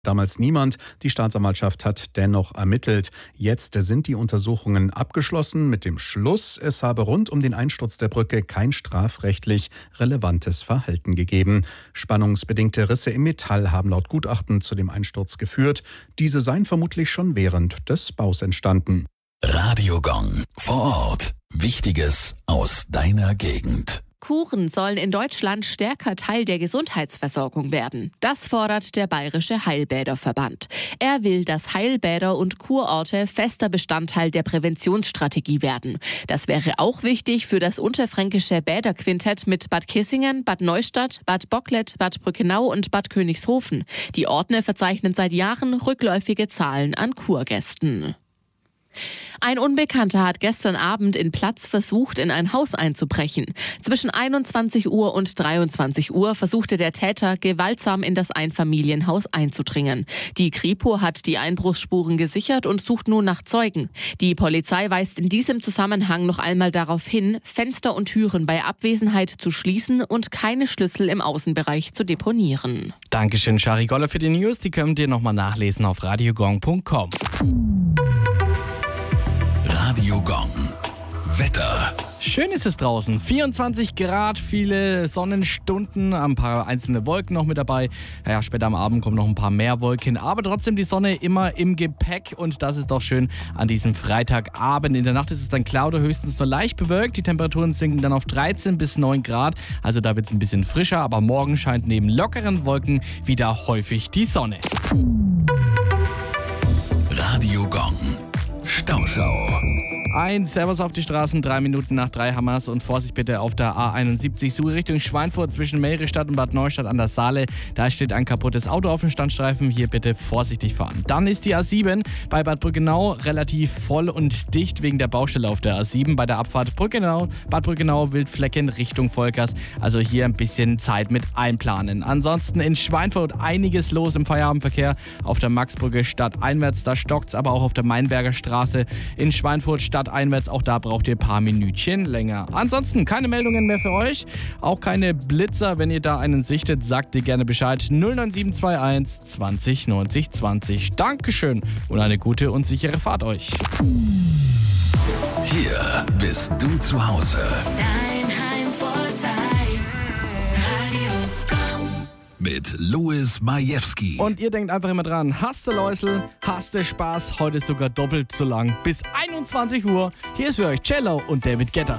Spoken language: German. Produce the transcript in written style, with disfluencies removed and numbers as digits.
Damals niemand. Die Staatsanwaltschaft hat dennoch ermittelt. Jetzt sind die Untersuchungen abgeschlossen mit dem Schluss, es habe rund um den Einsturz der Brücke kein strafrechtlich relevantes Verhalten gegeben. Spannungsbedingte Risse im Metall haben laut Gutachten zu dem Einsturz geführt. Diese seien vermutlich schon während des Baus entstanden. Radio Gong vor Ort. Wichtiges aus deiner Gegend. Kuren sollen in Deutschland stärker Teil der Gesundheitsversorgung werden. Das fordert der Bayerische Heilbäderverband. Er will, dass Heilbäder und Kurorte fester Bestandteil der Präventionsstrategie werden. Das wäre auch wichtig für das unterfränkische Bäderquintett mit Bad Kissingen, Bad Neustadt, Bad Bocklet, Bad Brückenau und Bad Königshofen. Die Orte verzeichnen seit Jahren rückläufige Zahlen an Kurgästen. Ein Unbekannter hat gestern Abend in Platz versucht, in ein Haus einzubrechen. Zwischen 21 Uhr und 23 Uhr versuchte der Täter gewaltsam in das Einfamilienhaus einzudringen. Die Kripo hat die Einbruchsspuren gesichert und sucht nun nach Zeugen. Die Polizei weist in diesem Zusammenhang noch einmal darauf hin, Fenster und Türen bei Abwesenheit zu schließen und keine Schlüssel im Außenbereich zu deponieren. Dankeschön, Shari Goller, für die News. Die können wir nochmal nachlesen auf radiogong.com. Radio Gong. Wetter. Schön ist es draußen. 24 Grad, viele Sonnenstunden, ein paar einzelne Wolken noch mit dabei. Ja, später am Abend kommen noch ein paar mehr Wolken, aber trotzdem die Sonne immer im Gepäck und das ist doch schön an diesem Freitagabend. In der Nacht ist es dann klar oder höchstens nur leicht bewölkt. Die Temperaturen sinken dann auf 13 bis 9 Grad, also da wird es ein bisschen frischer, aber morgen scheint neben lockeren Wolken wieder häufig die Sonne. Radio Gong. Stauschau. Ein Servus auf die Straßen, 3 Minuten nach 3 Hammers und Vorsicht bitte auf der A71 Suche Richtung Schweinfurt zwischen Meristadt und Bad Neustadt an der Saale. Da steht ein kaputtes Auto auf dem Standstreifen, hier bitte vorsichtig fahren. Dann ist die A7 bei Bad Brückenau relativ voll und dicht wegen der Baustelle auf der A7 bei der Abfahrt Bad Brückenau Wildflecken Richtung Volkers. Also hier ein bisschen Zeit mit einplanen. Ansonsten in Schweinfurt einiges los im Feierabendverkehr auf der Maxbrücke stadteinwärts, da stockt's, aber auch auf der Mainberger Straße in Schweinfurt stadteinwärts, auch da braucht ihr ein paar Minütchen länger. Ansonsten keine Meldungen mehr für euch, auch keine Blitzer. Wenn ihr da einen sichtet, sagt ihr gerne Bescheid. 09721 20 90 20. Dankeschön und eine gute und sichere Fahrt euch. Hier bist du zu Hause. Dein Heimvorteil. Radio Gong. Mit Louis Majewski. Und ihr denkt einfach immer dran, hast du Läusel, hast du Spaß, heute sogar doppelt so lang. Bis 21 Uhr. Hier ist für euch Cello und David Guetta.